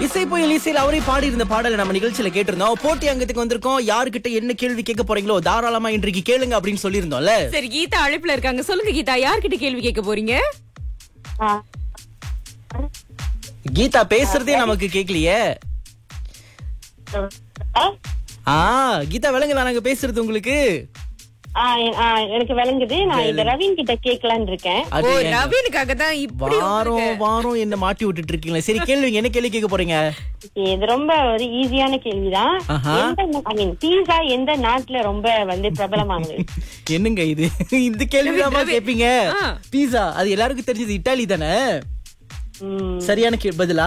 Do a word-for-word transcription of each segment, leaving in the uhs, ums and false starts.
இசை புயல் இசையில் அவரே பாடி இருந்த பாடலை நம்ம நிகழ்ச்சியில கேட்டிருந்தோம். போட்டி அங்கத்துக்கு வந்திருக்கோம். யாருக்கிட்ட என்ன கேள்வி கேட்க போறீங்களோ தாராளமா இன்றைக்கு கேளுங்க அப்படின்னு சொல்லியிருந்தோம்ல. சரி, கீதா அழைப்புல இருக்காங்க. சொல்லுங்க கீதா, யார்கிட்ட கேள்வி கேட்க போறீங்க? கீதா பேசுறதே நமக்கு கேட்கலையே. ஆ கீதா விளங்குதா நாங்க பேசுறது உங்களுக்கு? எனக்கு விளங்குது. நான் இந்த ரவீன் கிட்ட கேட்கலான்னு இருக்கேன். ஓ, ரவீனுக்காக தான் இப்படி வாரம் வாரம் என்ன மாட்டி விட்டுட்டு இருக்கீங்களா? சரி கேள்விங்க, என்ன கேள்வி கேட்க போறீங்க? இது ரொம்ப ஒரு ஈஸியான கேள்விதான். பீஸா எந்த நாட்டுல ரொம்ப வந்து பிரபலமானது? என்னங்க இது, இந்த கேள்விதான் கேப்பீங்க? பீஸா அது எல்லாருக்கும் தெரிஞ்சது இட்டாலி தானே. சரியான கே- பதிலா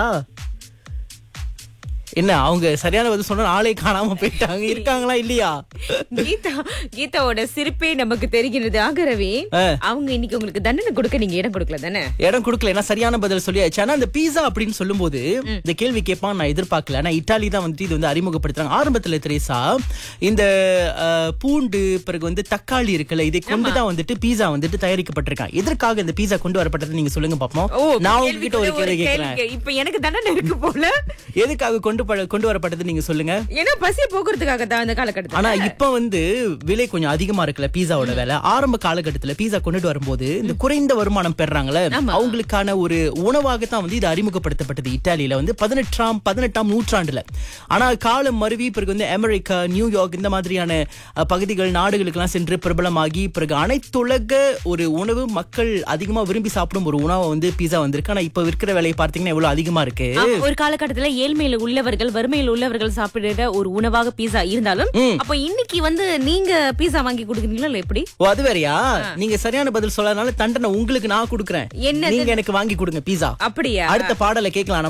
என்ன? அவங்க சரியான பதில் சொன்ன ஆளே காணாம போயிட்டாங்க. இருக்காங்களா இல்லையா? கீதா கீதாவோட சிரிப்பே நமக்கு தெரிகிறது. ஆக ரவீன், அவங்க இன்னைக்கு உங்களுக்கு தண்டனை கொடுக்க நீங்க இடம் கொடுக்கல தானே? இடம் கொடுக்கல, ஏன்னா சரியான பதில் சொல்லியாச்சு. ஆனா இந்த பீஸா அப்படின்னு சொல்லும் போது இந்த கேள்வி கேட்பான் நான் எதிர்பார்க்கல. ஆனா இட்டாலி தான் வந்து இது வந்து அறிமுகப்படுத்துறாங்க. ஆரம்பத்துல திரேசா இந்த அஹ், பூண்டு பிறகு வந்து தக்காளி இருக்குல்ல, இதை கொண்டுதான் வந்துட்டு பீஸா வந்துட்டு தயாரிக்கப்பட்டிருக்காங்க. எதற்காக இந்த பீஸா கொண்டு வரப்பட்டது நீங்க சொல்லுங்க பாப்போம். நான் உங்ககிட்ட ஒரு கேள்வி கேட்கிறேன். இப்ப எனக்கு தண்டனை இருக்கு போல. எதுக்காக கொண்டு ப- கொண்டு வரப்பட்டது நீங்க சொல்லுங்க. ஏன்னா பசி போக்குறதுக்காக தான் அந்த காலகட்டத்துல. ஆனா இப்ப வந்து விலை கொஞ்சம் அதிகமா இருக்குல்ல பீஸாவோட விலை. ஆரம்ப காலகட்டத்துல பீஸா கொண்டுட்டு வரும்போது இந்த குறைந்த வருமானம் பெறாங்களே, அவங்களுக்கான ஒரு உணவாகத்தான் வந்து இது அறிமுகப்படுத்தப்பட்டது இத்தாலியில வந்து பதினெட்டாம் பதினெட்டாம் நூற்றாண்டுல. ஆனா காலம் மருவி பிறகு வந்து அமெரிக்கா, நியூயார்க் இந்த மாதிரியான அஹ், பகுதிகள் நாடுகளுக்கு எல்லாம் சென்று பிரபலமாகி பிறகு அனைத்துலக ஒரு உணவு மக்கள் அதிகமா விரும்பி சாப்பிடும் ஒரு உணவை வந்து பீஸா வந்திருக்கு. ஆனா இப்ப விற்கிற விலையை பார்த்தீங்கன்னா எவ்வளவு அதிகமா இருக்கு. ஒரு காலகட்டத்துல ஏழ்மையில உள்ளவர்கள் வறுமையில் உள்ளவர்கள் சாப்பிடுற ஒரு உணவாக பீஸா இருந்தாலும் அப்ப இன்னைக்கு வந்து நீங்க பீஸா வாங்கி கொடுக்குறீங்களா இல்ல எப்படி? ஓ அது வேறயா? நீங்க சரியான பதில் சொல்லாதனால தண்டனை உங்களுக்கு நான் கொடுக்குறேன். என்ன? நீங்க எனக்கு வாங்கி கொடுங்க பீஸா. அப்படியா? அடுத்த பாடலை கேட்கலாம்.